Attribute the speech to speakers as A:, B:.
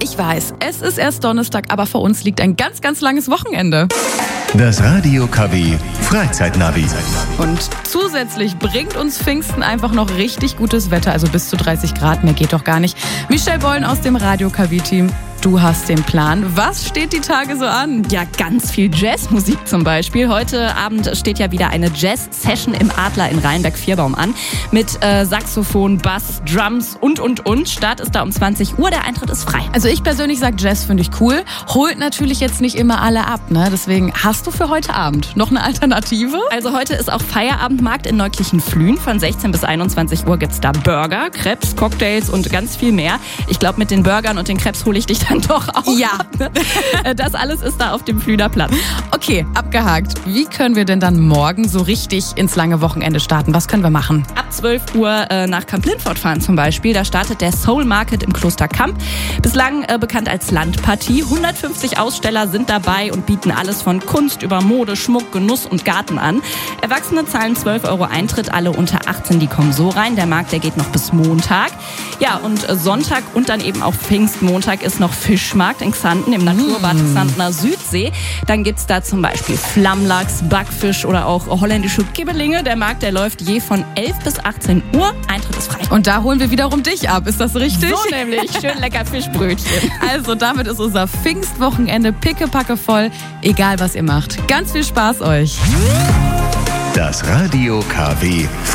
A: Ich weiß, es ist erst Donnerstag, aber vor uns liegt ein ganz, ganz langes Wochenende.
B: Das Radio KW Freizeitnavi.
A: Und zusätzlich bringt uns Pfingsten einfach noch richtig gutes Wetter, also bis zu 30 Grad, mehr geht doch gar nicht. Michelle Bollen aus dem Radio KW-Team. Du hast den Plan. Was steht die Tage so an?
C: Ja, ganz viel Jazzmusik zum Beispiel. Heute Abend steht ja wieder eine Jazz-Session im Adler in Rheinberg-Vierbaum an. Mit Saxophon, Bass, Drums und. Start ist da um 20 Uhr, der Eintritt ist frei.
A: Also ich persönlich sage, Jazz finde ich cool. Holt natürlich jetzt nicht immer alle ab, ne? Deswegen hast du für heute Abend noch eine Alternative?
C: Also heute ist auch Feierabendmarkt in Neukirchen-Flühen. Von 16 bis 21 Uhr gibt's da Burger, Crepes, Cocktails und ganz viel mehr. Ich glaube, mit den Burgern und den Crepes hole ich dich dann doch auch ab. Das alles ist da auf dem Flüder Platz.
A: Okay, abgehakt. Wie können wir denn dann morgen so richtig ins lange Wochenende starten? Was können wir machen?
C: Ab 12 Uhr nach Kamp-Lindfort fahren zum Beispiel. Da startet der Soul Market im Kloster Kamp. Bislang bekannt als Landpartie. 150 Aussteller sind dabei und bieten alles von Kunst über Mode, Schmuck, Genuss und Garten an. Erwachsene zahlen 12 Euro Eintritt, alle unter 18, die kommen so rein. Der Markt, der geht noch bis Montag. Ja, und Sonntag und dann eben auch Pfingstmontag ist noch Fischmarkt in Xanten im Naturbad Xantener Südsee. Dann gibt's da zum Beispiel Flammlachs, Backfisch oder auch holländische Kibbelinge. Der Markt, der läuft je von 11 bis 18 Uhr. Eintritt ist frei.
A: Und da holen wir wiederum dich ab, ist das richtig?
C: So nämlich, schön lecker Fischbrötchen.
A: Also damit ist unser Pfingstwochenende pickepacke voll, egal was ihr macht. Ganz viel Spaß euch.
B: Das Radio KW